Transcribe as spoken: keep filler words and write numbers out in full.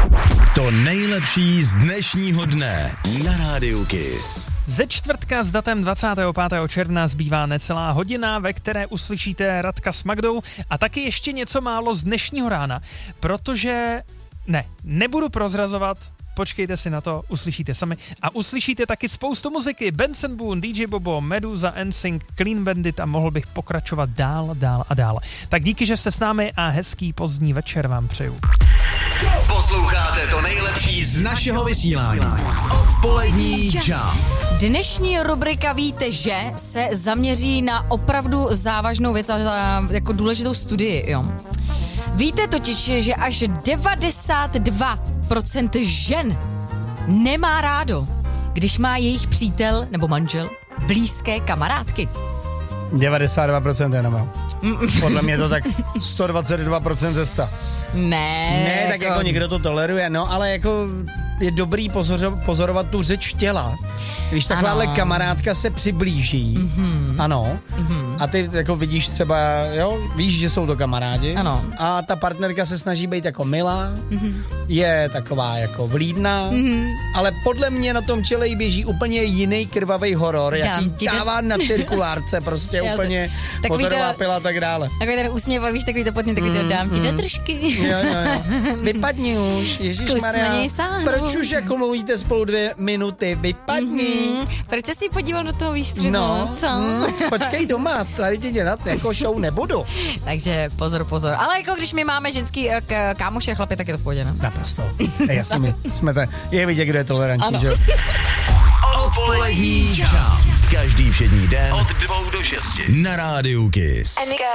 To nejlepší z dnešního dne na Rádiu Kiss. Ze čtvrtka s datem dvacátého pátého června zbývá necelá hodina, ve které uslyšíte Radka s Magdou a taky ještě něco málo z dnešního rána, protože ne, nebudu prozrazovat, počkejte si na to, uslyšíte sami a uslyšíte taky spoustu muziky, Benson Boone, D J Bobo, Meduza, N Sync, Clean Bandit a mohl bych pokračovat dál, dál a dál. Tak díky, že jste s námi a hezký pozdní večer vám přeju. Posloucháte to nejlepší z našeho vysílání. Odpolední Jump. Dnešní rubrika Víte, že se zaměří na opravdu závažnou věc a jako důležitou studii, jo. Víte totiž, že až devadesát dva procent žen nemá rádo, když má jejich přítel nebo manžel blízké kamarádky. devadesát dva procent nemá. Podle mě to tak sto dvacet dva procent ze sta. Ne. Ne, tak jako, jako někdo to toleruje, no, ale jako je dobrý pozor, pozorovat tu řeč těla. Když takováhle kamarádka se přiblíží, mm-hmm. ano, mm-hmm. a ty jako vidíš třeba, jo, víš, že jsou to kamarádi, ano. a ta partnerka se snaží být jako milá, mm-hmm. je taková jako vlídná, mm-hmm. ale podle mě na tom čele jí běží úplně jiný krvavý horor, jaký dává na cirkulárce, prostě úplně motorová pila a tak dále. Takový ten úsměv, víš, takový to potně, takový to dám ti do držky. Jo, jo, jo. Vypadni už, ježišmarja, proč už jako mluvíte spolu dvě minuty, vypadni. Mm-hmm. Proč se si podíval do toho výstřihu, no, co? Mm, počkej doma, tady ti dělat jako show nebudu. Takže pozor, pozor. Ale jako když my máme ženský k- kámoše chlapy, tak je to v pohodě, ne? Naprosto. Jasně, my jsme tady, je vidět, kdo je tolerantní, že jo? Odpolední Jump. Každý všední den od dvou do šesti na Rádiu Kiss.